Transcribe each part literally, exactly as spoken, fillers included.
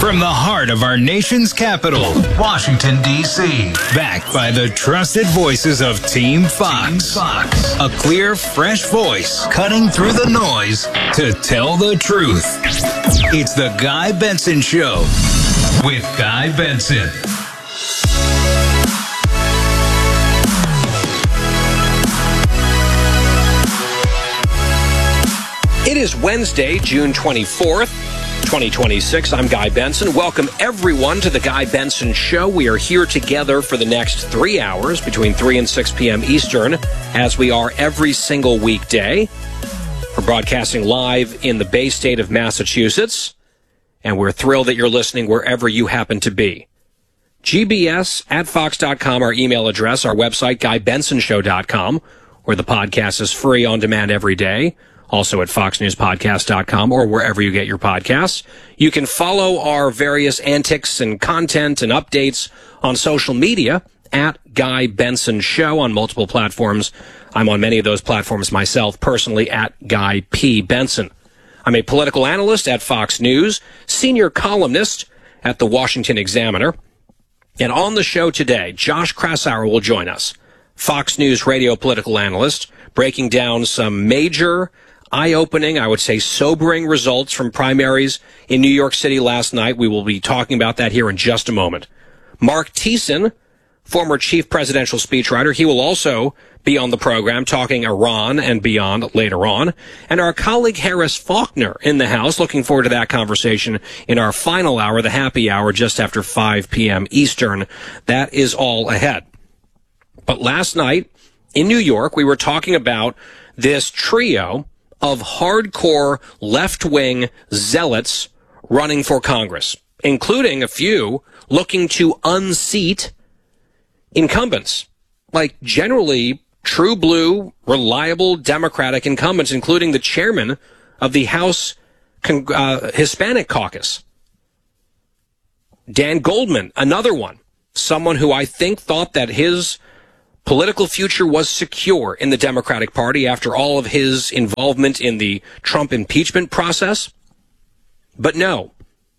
From the heart of our nation's capital, Washington, D C Backed by the trusted voices of Team Fox. Team Fox. A clear, fresh voice cutting through the noise to tell the truth. It's the Guy Benson Show with Guy Benson. It is Wednesday, June twenty-fourth, twenty twenty-six. I'm Guy Benson. Welcome, everyone, to the Guy Benson Show. We are here together for the next three hours between three and six p.m. Eastern, as we are every single weekday. We're broadcasting live in the Bay State of Massachusetts, and we're thrilled that you're listening wherever you happen to be. G B S at fox dot com, our email address, our website, guy benson show dot com, where the podcast is free on demand every day. Also at fox news podcast dot com or wherever you get your podcasts. You can follow our various antics and content and updates on social media at Guy Benson Show on multiple platforms. I'm on many of those platforms myself, personally at Guy P. Benson. I'm a political analyst at Fox News, senior columnist at the Washington Examiner. And on the show today, Josh Kraushaar will join us, Fox News radio political analyst, breaking down some major eye-opening, I would say sobering results from primaries in New York City last night. We will be talking about that here in just a moment. Mark Thiessen, former chief presidential speechwriter, he will also be on the program talking Iran and beyond later on. And our colleague Harris Faulkner in the House, looking forward to that conversation in our final hour, the happy hour, just after five p.m. Eastern. That is all ahead. But last night in New York, we were talking about this trio of hardcore left-wing zealots running for Congress, including a few looking to unseat incumbents, like generally true blue, reliable Democratic incumbents, including the chairman of the House uh, Hispanic Caucus. Dan Goldman, another one, someone who I think thought that his political future was secure in the Democratic Party after all of his involvement in the Trump impeachment process. But no,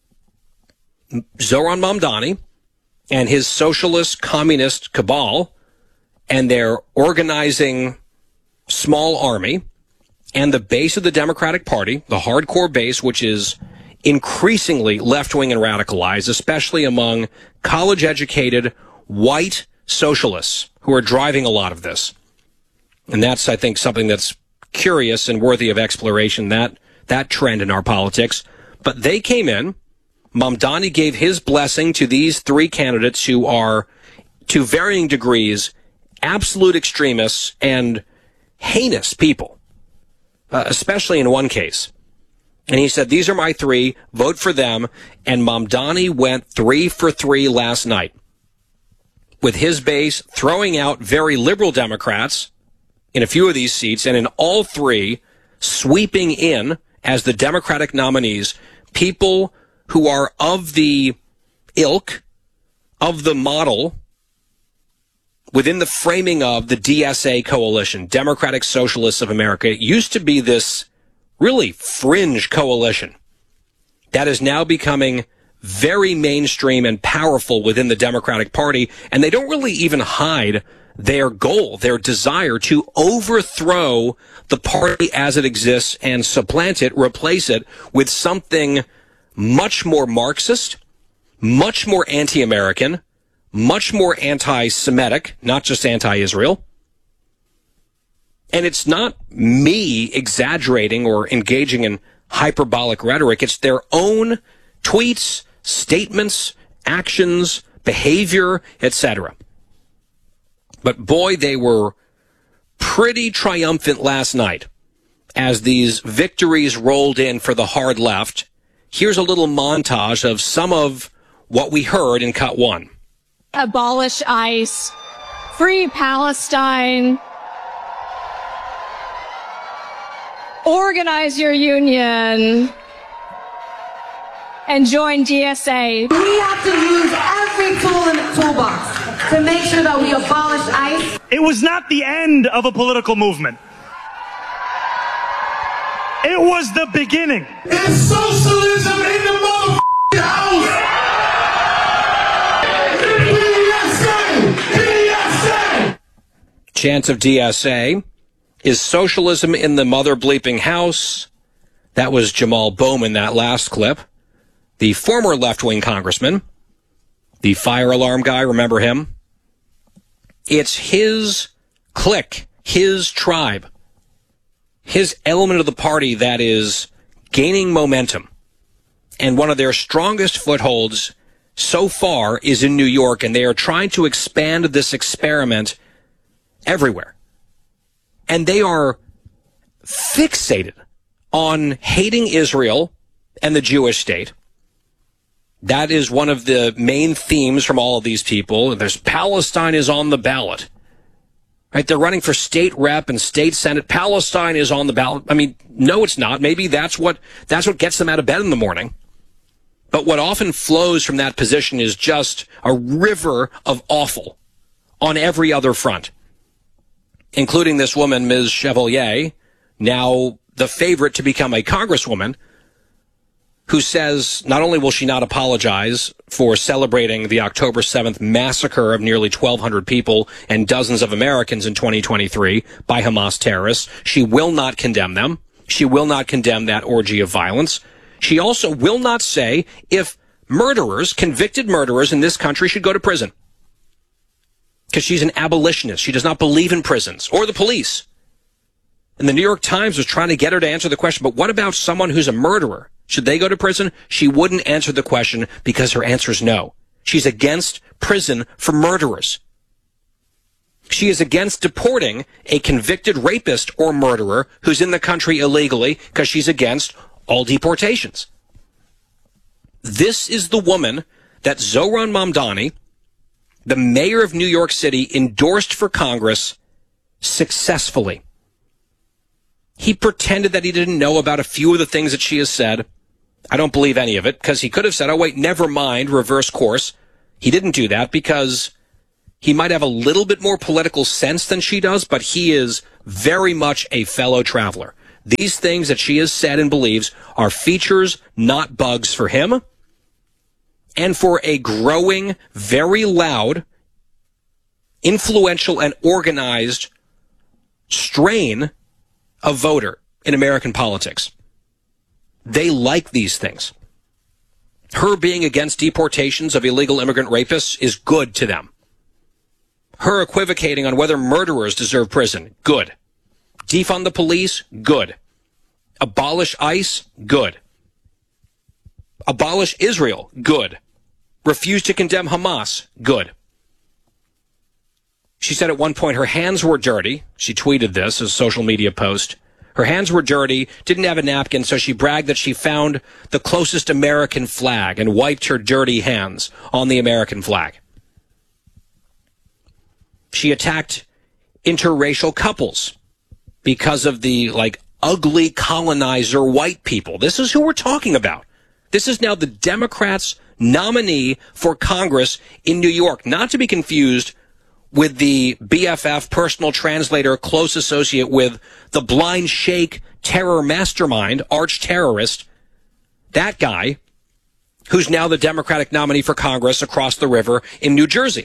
Zohran Mamdani and his socialist communist cabal and their organizing small army and the base of the Democratic Party, the hardcore base, which is increasingly left-wing and radicalized, especially among college-educated white socialists who are driving a lot of this. And that's, I think, something that's curious and worthy of exploration, that that trend in our politics. But they came in. Mamdani gave his blessing to these three candidates who are, to varying degrees, absolute extremists and heinous people, uh, especially in one case. And he said, these are my three, vote for them. And Mamdani went three for three last night, with his base throwing out very liberal Democrats in a few of these seats, and in all three, sweeping in as the Democratic nominees people who are of the ilk, of the model, within the framing of the D S A coalition, Democratic Socialists of America. It used to be this really fringe coalition that is now becoming very mainstream and powerful within the Democratic Party, and they don't really even hide their goal, their desire to overthrow the party as it exists and supplant it, replace it with something much more Marxist, much more anti-American, much more anti-Semitic, not just anti-Israel. And it's not me exaggerating or engaging in hyperbolic rhetoric. It's their own tweets, statements, actions, behavior, et cetera. But boy, they were pretty triumphant last night as these victories rolled in for the hard left. Here's a little montage of some of what we heard in cut one. Abolish ICE, free Palestine, organize your union, and join D S A. We have to use every tool in the toolbox to make sure that we abolish ICE. It was not the end of a political movement. It was the beginning. It's socialism in the motherfucking house. chants of D S A. Is socialism in the mother bleeping house? That was Jamal Bowman, that last clip. The former left-wing congressman, the fire alarm guy, remember him? It's his clique, his tribe, his element of the party that is gaining momentum. And one of their strongest footholds so far is in New York, and they are trying to expand this experiment everywhere. And they are fixated on hating Israel and the Jewish state. That is one of the main themes from all of these people. There's Palestine is on the ballot. Right? They're running for state rep and state senate. Palestine is on the ballot. I mean, no, it's not. Maybe that's what that's what gets them out of bed in the morning. But what often flows from that position is just a river of awful on every other front, including this woman, Miz Chevalier, now the favorite to become a congresswoman, who says not only will she not apologize for celebrating the October seventh massacre of nearly twelve hundred people and dozens of Americans in twenty twenty-three by Hamas terrorists, she will not condemn them. She will not condemn that orgy of violence. She also will not say if murderers, convicted murderers in this country should go to prison. Because she's an abolitionist. She does not believe in prisons or the police. And the New York Times was trying to get her to answer the question, but what about someone who's a murderer? Should they go to prison? She wouldn't answer the question because her answer is no. She's against prison for murderers. She is against deporting a convicted rapist or murderer who's in the country illegally because she's against all deportations. This is the woman that Zohran Mamdani, the mayor of New York City, endorsed for Congress successfully. He pretended that he didn't know about a few of the things that she has said. I don't believe any of it, because he could have said, oh, wait, never mind, reverse course. He didn't do that because he might have a little bit more political sense than she does, but he is very much a fellow traveler. These things that she has said and believes are features, not bugs for him, and for a growing, very loud, influential, and organized strain of voter in American politics. They like these things. Her being against deportations of illegal immigrant rapists is good to them. Her equivocating on whether murderers deserve prison, good. Defund the police, good. Abolish ICE, good. Abolish Israel, good. Refuse to condemn Hamas, good. She said at one point her hands were dirty. She tweeted this as a social media post. Her hands were dirty, didn't have a napkin, so she bragged that she found the closest American flag and wiped her dirty hands on the American flag. She attacked interracial couples because of the, like, ugly colonizer white people. This is who we're talking about. This is now the Democrats' nominee for Congress in New York, not to be confused with the B F F personal translator, close associate with the blind sheikh terror mastermind, arch terrorist, that guy who's now the Democratic nominee for Congress across the river in New Jersey.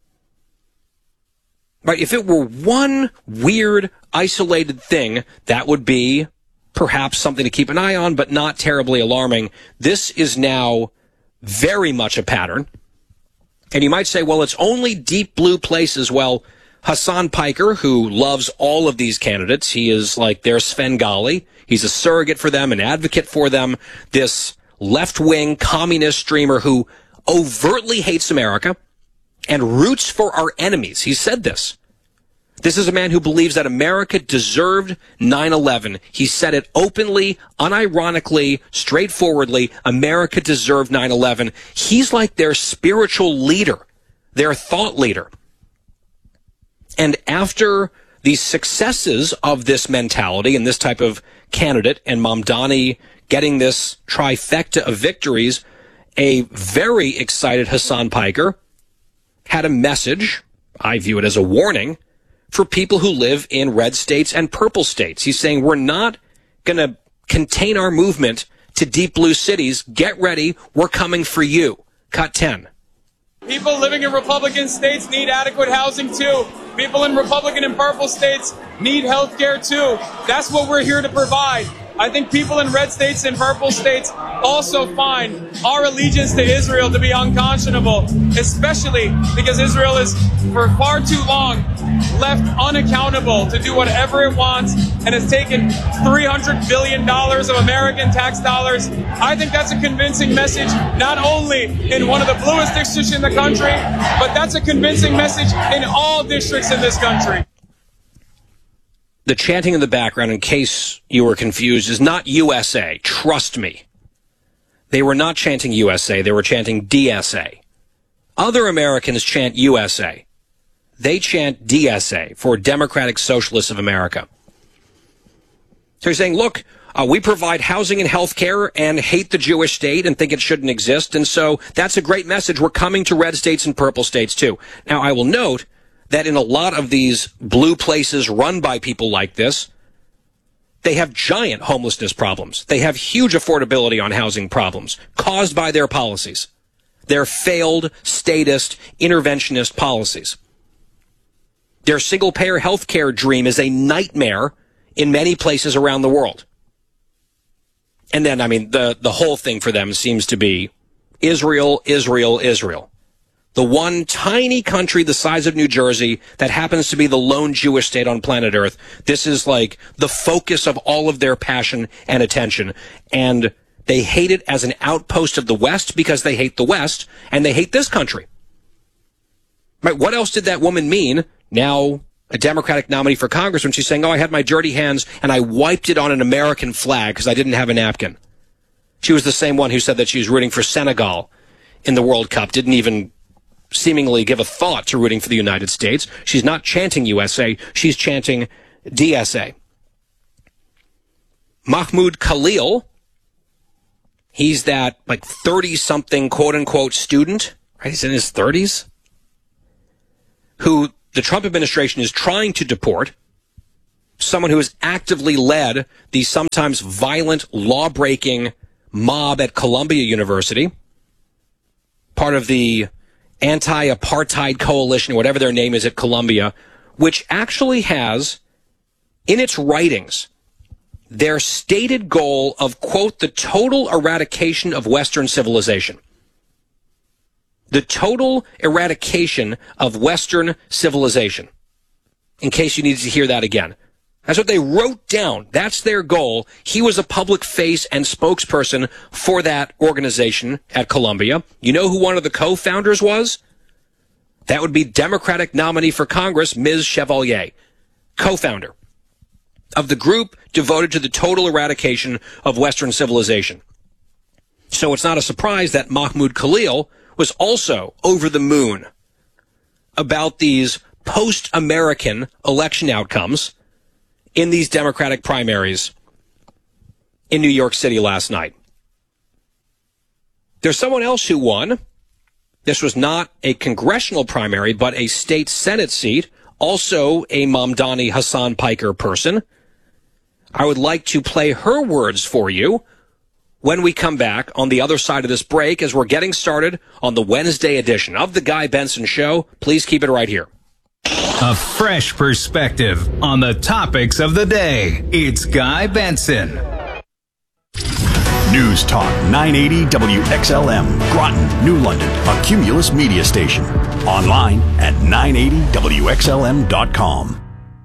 Right? If it were one weird, isolated thing, that would be perhaps something to keep an eye on, but not terribly alarming. This is now very much a pattern. And you might say, well, it's only deep blue places. Well, Hassan Piker, who loves all of these candidates, he is like their Svengali. He's a surrogate for them, an advocate for them. This left-wing communist streamer who overtly hates America and roots for our enemies. He said this. This is a man who believes that America deserved nine eleven. He said it openly, unironically, straightforwardly. America deserved nine eleven. He's like their spiritual leader, their thought leader. And after the successes of this mentality and this type of candidate and Mamdani getting this trifecta of victories, a very excited Hassan Piker had a message, I view it as a warning, for people who live in red states and purple states. He's saying we're not going to contain our movement to deep blue cities. Get ready. We're coming for you. Cut ten. People living in Republican states need adequate housing too. People in Republican and purple states need health care too. That's what we're here to provide. I think people in red states and purple states also find our allegiance to Israel to be unconscionable, especially because Israel is for far too long left unaccountable to do whatever it wants and has taken three hundred billion dollars of American tax dollars. I think that's a convincing message, not only in one of the bluest districts in the country, but that's a convincing message in all districts in this country. The chanting in the background, in case you were confused, is not U S A. Trust me. They were not chanting U S A. They were chanting D S A. Other Americans chant U S A. They chant D S A, for Democratic Socialists of America. So you're saying, look, uh, we provide housing and health care and hate the Jewish state and think it shouldn't exist. And so that's a great message. We're coming to red states and purple states, too. Now, I will note that in a lot of these blue places run by people like this, they have giant homelessness problems. They have huge affordability on housing problems caused by their policies, their failed statist, interventionist policies. Their single-payer health care dream is a nightmare in many places around the world. And then, I mean, the, the whole thing for them seems to be Israel, Israel, Israel. The one tiny country the size of New Jersey that happens to be the lone Jewish state on planet Earth. This is like the focus of all of their passion and attention. And they hate it as an outpost of the West because they hate the West, and they hate this country. Right? What else did that woman mean, now a Democratic nominee for Congress, when she's saying, oh, I had my dirty hands and I wiped it on an American flag because I didn't have a napkin? She was the same one who said that she was rooting for Senegal in the World Cup, didn't even seemingly give a thought to rooting for the United States. She's not chanting U S A. She's chanting D S A. Mahmoud Khalil, he's that like thirty-something quote-unquote student, right? He's in his thirties, who the Trump administration is trying to deport, someone who has actively led the sometimes violent, law-breaking mob at Columbia University, part of the anti-apartheid coalition, whatever their name is at Columbia, which actually has in its writings their stated goal of, quote, the total eradication of Western civilization. The total eradication of Western civilization. In case you needed to hear that again. That's what they wrote down. That's their goal. He was a public face and spokesperson for that organization at Columbia. You know who one of the co-founders was? That would be Democratic nominee for Congress, Miz Chevalier, co-founder of the group devoted to the total eradication of Western civilization. So it's not a surprise that Mahmoud Khalil was also over the moon about these post-American election outcomes in these Democratic primaries in New York City last night. There's someone else who won. This was not a congressional primary, but a state Senate seat, also a Mamdani Hassan Piker person. I would like to play her words for you when we come back on the other side of this break as we're getting started on the Wednesday edition of The Guy Benson Show. Please keep it right here. A fresh perspective on the topics of the day. It's Guy Benson. News Talk nine eighty W X L M, Groton, New London, a Cumulus media station. Online at nine eighty W X L M dot com.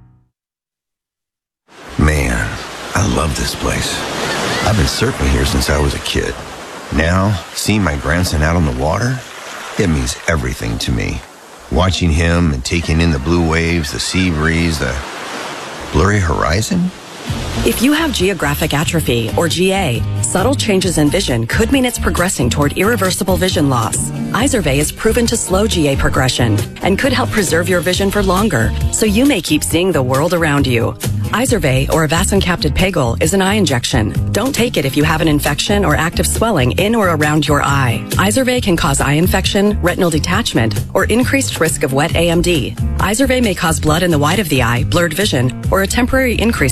Man, I love this place. I've been surfing here since I was a kid. Now, seeing my grandson out on the water, it means everything to me. Watching him and taking in the blue waves, the sea breeze, the blurry horizon. If you have geographic atrophy, or G A, subtle changes in vision could mean it's progressing toward irreversible vision loss. Izervay is proven to slow G A progression and could help preserve your vision for longer, so you may keep seeing the world around you. Izervay, or avacincaptad pegol, is an eye injection. Don't take it if you have an infection or active swelling in or around your eye. Izervay can cause eye infection, retinal detachment, or increased risk of wet A M D. Izervay may cause blood in the white of the eye, blurred vision, or a temporary increase in eye pressure.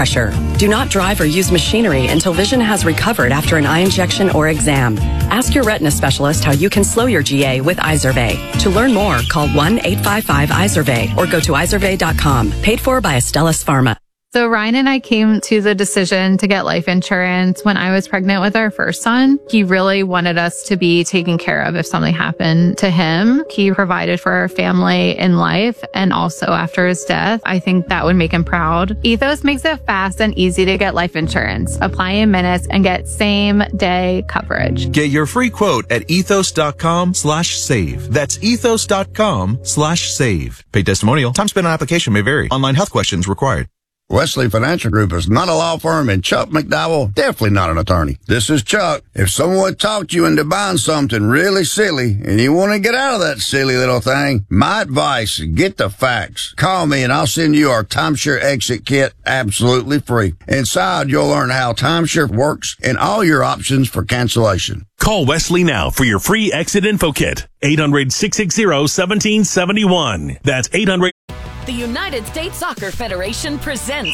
pressure. Do not drive or use machinery until vision has recovered after an eye injection or exam. Ask your retina specialist how you can slow your G A with Izervay. To learn more, call one eight five five Izervay or go to izervay dot com. Paid for by Astellas Pharma. So Ryan and I came to the decision to get life insurance when I was pregnant with our first son. He really wanted us to be taken care of if something happened to him. He provided for our family in life and also after his death. I think that would make him proud. Ethos makes it fast and easy to get life insurance. Apply in minutes and get same day coverage. Get your free quote at ethos.com slash save. That's ethos.com slash save. Paid testimonial. Time spent on application may vary. Online health questions required. Wesley Financial Group is not a law firm, and Chuck McDowell definitely not an attorney. This is Chuck. If someone talked you into buying something really silly and you want to get out of that silly little thing, my advice, get the facts. Call me and I'll send you our timeshare exit kit absolutely free. Inside, you'll learn how timeshare works and all your options for cancellation. Call Wesley now for your free exit info kit. eight hundred, six six zero, one seven seven one. That's eight hundred. The United States Soccer Federation presents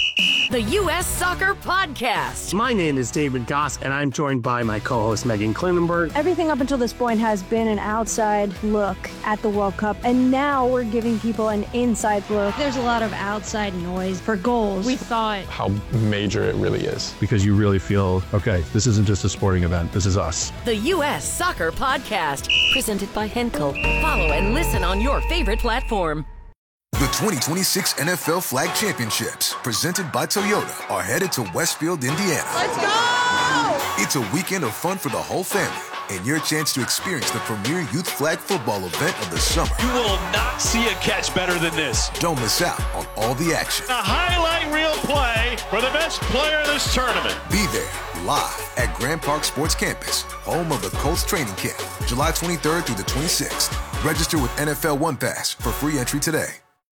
the U S Soccer Podcast. My name is David Goss, and I'm joined by my co-host Megan Klinenberg. Everything up until this point has been an outside look at the World Cup, and now we're giving people an inside look. There's a lot of outside noise for goals. We thought how major it really is. Because you really feel, okay, this isn't just a sporting event, this is us. The U S Soccer Podcast, presented by Henkel. Follow and listen on your favorite platform. The twenty twenty-six N F L Flag Championships, presented by Toyota, are headed to Westfield, Indiana. Let's go! It's a weekend of fun for the whole family and your chance to experience the premier youth flag football event of the summer. You will not see a catch better than this. Don't miss out on all the action. A highlight reel play for the best player of this tournament. Be there live at Grand Park Sports Campus, home of the Colts training camp, July twenty-third through the twenty-sixth. Register with N F L One Pass for free entry today.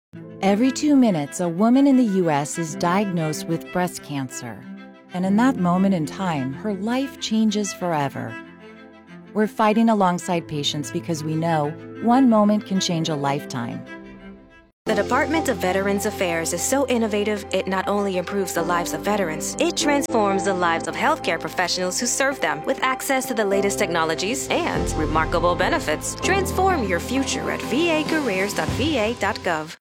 Every two minutes, a woman in the U S is diagnosed with breast cancer. And in that moment in time, her life changes forever. We're fighting alongside patients because we know one moment can change a lifetime. The Department of Veterans Affairs is so innovative, it not only improves the lives of veterans, it transforms the lives of healthcare professionals who serve them with access to the latest technologies and remarkable benefits. Transform your future at v a careers dot v a dot gov.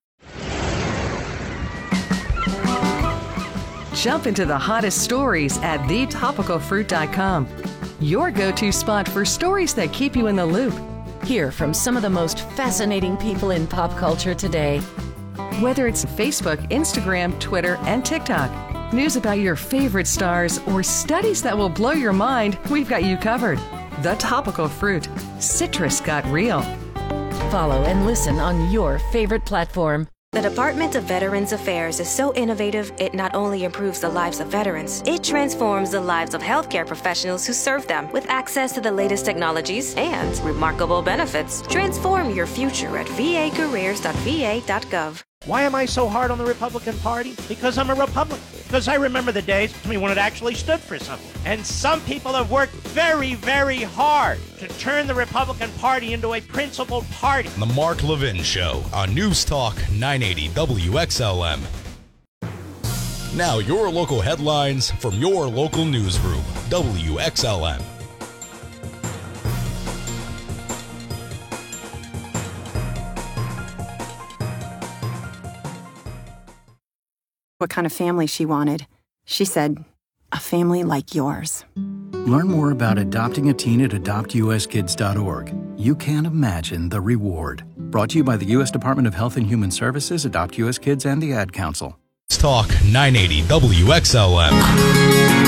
Jump into the hottest stories at the topical fruit dot com. Your go-to spot for stories that keep you in the loop. Hear from some of the most fascinating people in pop culture today. Whether it's Facebook, Instagram, Twitter, and TikTok, news about your favorite stars, or studies that will blow your mind, we've got you covered. The Topical Fruit. Citrus got real. Follow and listen on your favorite platform. The Department of Veterans Affairs is so innovative, it not only improves the lives of veterans, it transforms the lives of healthcare professionals who serve them with access to the latest technologies and remarkable benefits. Transform your future at v a careers dot v a dot gov. Why am I so hard on the Republican Party? Because I'm a Republican. Because I remember the days when it actually stood for something. And some people have worked very, very hard to turn the Republican Party into a principled party. The Mark Levin Show on News Talk nine eighty W X L M. Now your local headlines from your local newsroom, W X L M. What kind of family she wanted. She said, a family like yours. Learn more about adopting a teen at adopt u s kids dot org. You can't imagine the reward. Brought to you by the U S Department of Health and Human Services, Adopt U S Kids, and the Ad Council. Talk nine eighty W X L M.